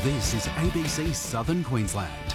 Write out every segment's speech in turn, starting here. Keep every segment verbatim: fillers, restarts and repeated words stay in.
This is A B C Southern Queensland.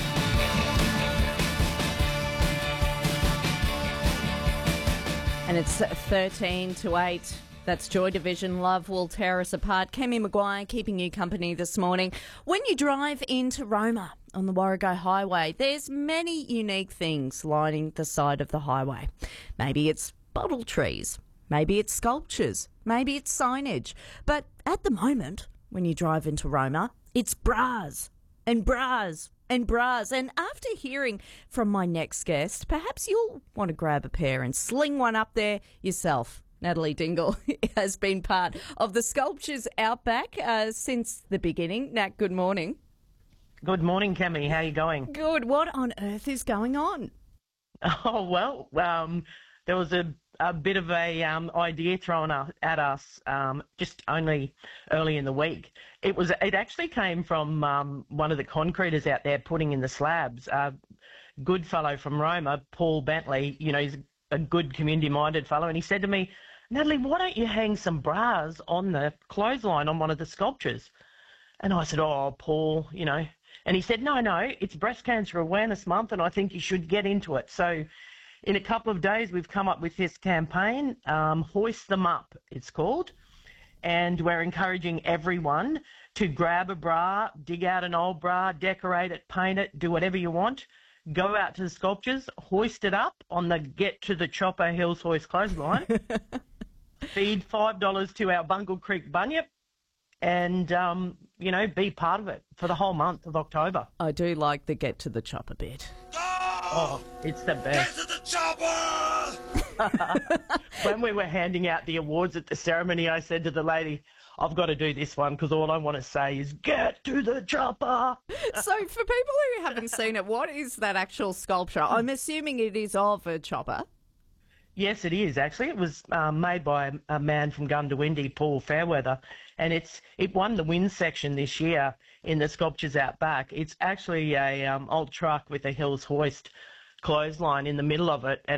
And it's thirteen to eight. That's Joy Division. Love will tear us apart. Kemi Maguire keeping you company this morning. When you drive into Roma on the Warrego Highway, there's many unique things lining the side of the highway. Maybe it's bottle trees. Maybe it's sculptures. Maybe it's signage. But at the moment, when you drive into Roma, it's bras and bras and bras. And after hearing from my next guest, perhaps you'll want to grab a pair and sling one up there yourself. Natalie Dingle has been part of the Sculptures Outback uh, since the beginning. Nat, good morning. Good morning, Kemi. How are you going? Good. What on earth is going on? Oh, well, um, there was a, a bit of a um, idea thrown at us um, just only early in the week. It was. It actually came from um, one of the concreters out there putting in the slabs. A uh, good fellow from Roma, Paul Bentley, you know, he's a good community-minded fellow, and he said to me, Natalie, why don't you hang some bras on the clothesline on one of the sculptures? And I said, oh, Paul, you know. And he said, no, no, it's Breast Cancer Awareness Month and I think you should get into it. So in a couple of days, we've come up with this campaign, um, Hoist Them Up, it's called. And we're encouraging everyone to grab a bra, dig out an old bra, decorate it, paint it, do whatever you want. Go out to the sculptures, hoist it up on the Get to the Chopper Hills Hoist clothesline. Feed five dollars to our Bungle Creek Bunyip and, um, you know, be part of it for the whole month of October. I do like the Get to the Chopper bit. Oh, it's the best. Get to the chopper! When we were handing out the awards at the ceremony, I said to the lady, I've got to do this one because all I want to say is get to the chopper. So for people who haven't seen it, what is that actual sculpture? I'm assuming it is of a chopper. Yes, it is, actually. It was um, made by a, a man from Gundawindi, Paul Fairweather, and it's it won the win section this year in the Sculptures Outback. It's actually a um, old truck with a Hills Hoist clothesline in the middle of it, and